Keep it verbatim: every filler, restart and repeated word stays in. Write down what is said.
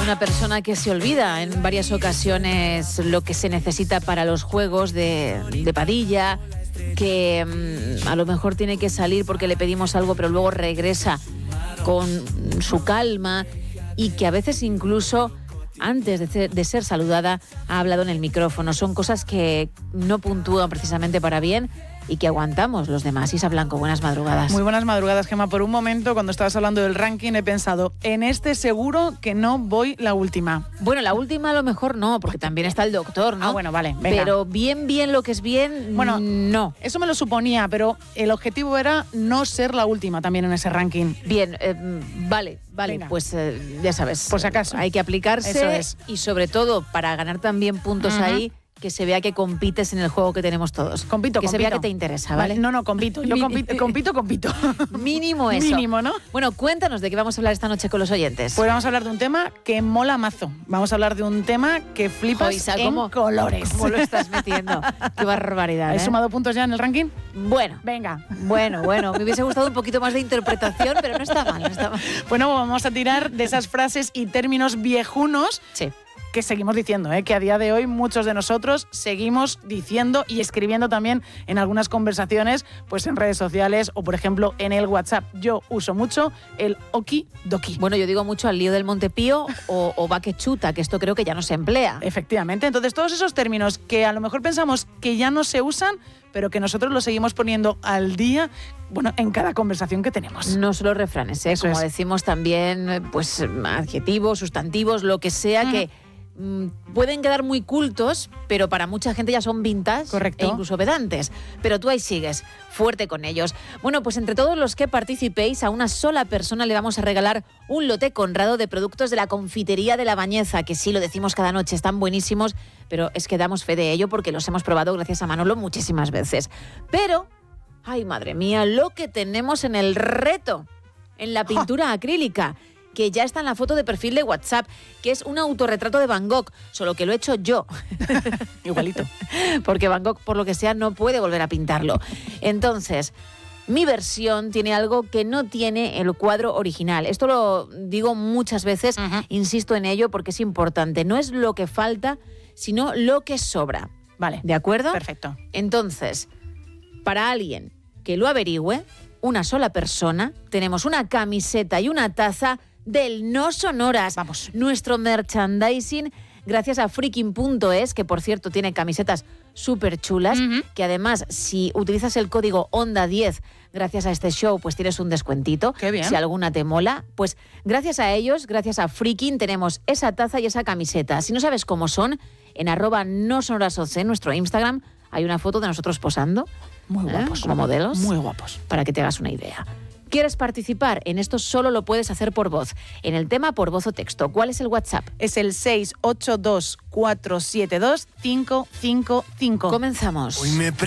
una persona que se olvida en varias ocasiones lo que se necesita para los juegos de, de Padilla, que mmm, a lo mejor tiene que salir porque le pedimos algo, pero luego regresa con su calma y que a veces incluso antes de ser, de ser saludada ha hablado en el micrófono. Son cosas que no puntúan precisamente para bien y que aguantamos los demás. Isa Blanco, buenas madrugadas. Muy buenas madrugadas, Gemma. Por un momento, cuando estabas hablando del ranking, he pensado, en este seguro que no voy la última. Bueno, la última a lo mejor no, porque también está el doctor, ¿no? Ah, bueno, vale, venga. Pero bien, bien lo que es bien, bueno, no. Eso me lo suponía, pero el objetivo era no ser la última también en ese ranking. Bien, eh, vale, vale, venga. Pues eh, ya sabes. Por si acaso. Hay que aplicarse. Eso es. Y sobre todo, para ganar también puntos uh-huh. ahí, que se vea que compites en el juego que tenemos todos. Compito, que compito. se vea que te interesa, ¿vale? vale no, no, compito. Yo compito, compito, compito. Mínimo eso. Mínimo, ¿no? Bueno, cuéntanos de qué vamos a hablar esta noche con los oyentes. Pues vamos a hablar de un tema que mola mazo. Vamos a hablar de un tema que flipas Joisa, en ¿cómo, colores. ¿Cómo lo estás metiendo? Qué barbaridad, ¿Has ¿eh? sumado puntos ya en el ranking? Bueno. Venga. Bueno, bueno. Me hubiese gustado un poquito más de interpretación, pero no está mal, no está mal. Bueno, vamos a tirar de esas frases y términos viejunos. Sí. Que seguimos diciendo, ¿eh? que a día de hoy muchos de nosotros seguimos diciendo y escribiendo también en algunas conversaciones, pues en redes sociales o, por ejemplo, en el WhatsApp. Yo uso mucho el okidoki. Bueno, yo digo mucho al lío del Montepío o, o va que chuta, que esto creo que ya no se emplea. Efectivamente. Entonces, todos esos términos que a lo mejor pensamos que ya no se usan, pero que nosotros los seguimos poniendo al día, bueno, en cada conversación que tenemos. No solo refranes, ¿eh? Como es. Decimos también, pues adjetivos, sustantivos, lo que sea mm. que pueden quedar muy cultos, pero para mucha gente ya son vintage. Correcto. E incluso pedantes. Pero tú ahí sigues, fuerte con ellos. Bueno, pues entre todos los que participéis, a una sola persona le vamos a regalar un lote Conrado de productos de la confitería de La Bañeza, que sí, lo decimos cada noche, están buenísimos, pero es que damos fe de ello porque los hemos probado gracias a Manolo muchísimas veces. Pero, ay madre mía, lo que tenemos en el reto, en la pintura ¡Ja! Acrílica, que ya está en la foto de perfil de WhatsApp, que es un autorretrato de Van Gogh, solo que lo he hecho yo. Igualito. Porque Van Gogh, por lo que sea, no puede volver a pintarlo. Entonces, mi versión tiene algo que no tiene el cuadro original. Esto lo digo muchas veces, uh-huh. insisto en ello porque es importante. No es lo que falta, sino lo que sobra. Vale. ¿De acuerdo? Perfecto. Entonces, para alguien que lo averigüe, una sola persona, tenemos una camiseta y una taza del No Sonoras. Vamos. Nuestro merchandising, gracias a freaking punto es, que por cierto tiene camisetas súper chulas, uh-huh. que además si utilizas el código onda diez gracias a este show, pues tienes un descuentito. Qué bien. Si alguna te mola, pues gracias a ellos, gracias a freaking, tenemos esa taza y esa camiseta. Si no sabes cómo son, en arroba no sonoras oc, en nuestro Instagram, hay una foto de nosotros posando. Muy guapos. ¿eh? Como modelos. Muy guapos. Para que te hagas una idea. ¿Quieres participar? En esto solo lo puedes hacer por voz. En el tema, por voz o texto. ¿Cuál es el WhatsApp? Es el seis ocho dos, cuatro siete dos, cinco cinco cinco. Comenzamos. Hoy me